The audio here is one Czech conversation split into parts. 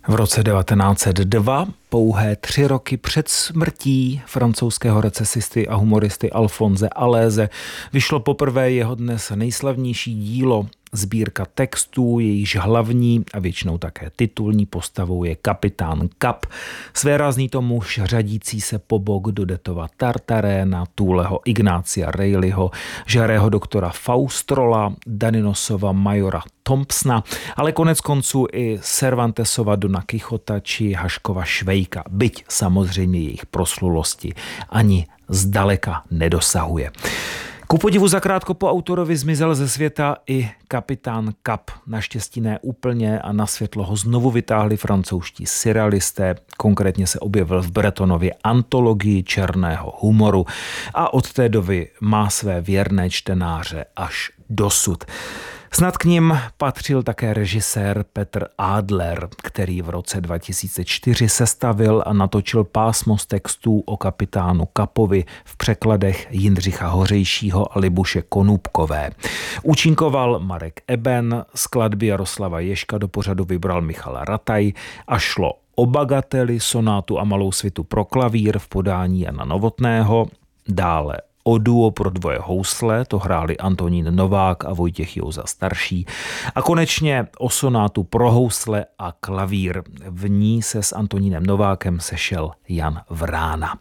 V roce 1902, pouhé 3 roky před smrtí francouzského recesisty a humoristy Alphonse Allaize, vyšlo poprvé jeho dnes nejslavnější dílo, sbírka textů, jejíž hlavní a většinou také titulní postavou je kapitán Kap, svérázný to muž řadící se po bok do Detova Tartaréna, Túleho Ignácia Reillyho, žarého doktora Faustrola, Daninosova majora Thompsona, ale konec konců i Cervantesova Dona Quixota či Haškova Švejka, byť samozřejmě jejich proslulosti ani zdaleka nedosahuje. Ku podivu zakrátko po autorovi zmizel ze světa i kapitán Kap. Naštěstí ne úplně a na světlo ho znovu vytáhli francouzští surrealisté, konkrétně se objevil v Bretonově antologii černého humoru a od té doby má své věrné čtenáře až dosud. Snad k nim patřil také režisér Petr Adler, který v roce 2004 sestavil a natočil pásmo z textů o kapitánu Kapovi v překladech Jindřicha Hořejšího a Libuše Konůbkové. Účinkoval Marek Eben, skladby Jaroslava Ježka do pořadu vybral Michal Rataj a šlo o bagately, sonátu a malou svitu pro klavír v podání Jana Novotného, dále o duo pro dvoje housle, to hráli Antonín Novák a Vojtěch Jouza starší. A konečně o sonátu pro housle a klavír. V ní se s Antonínem Novákem sešel Jan Vrána.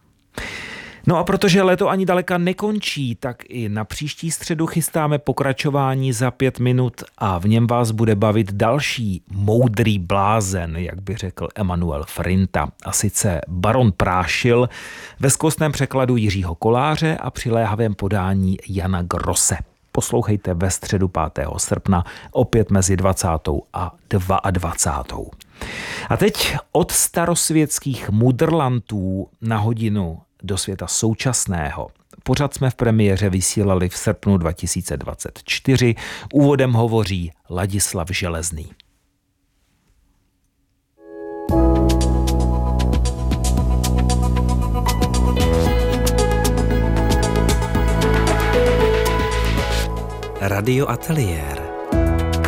No a protože léto ani daleka nekončí, tak i na příští středu chystáme pokračování za 5 minut a v něm vás bude bavit další moudrý blázen, jak by řekl Emanuel Frinta, a sice baron Prášil ve skvostném překladu Jiřího Koláře a přiléhavém podání Jana Grosse. Poslouchejte ve středu 5. srpna opět mezi 20. a 22. A teď od starosvětských mudrlantů na hodinu do světa současného. Pořad jsme v premiéře vysílali v srpnu 2024. Úvodem hovoří Ladislav Železný. Radio Ateliér.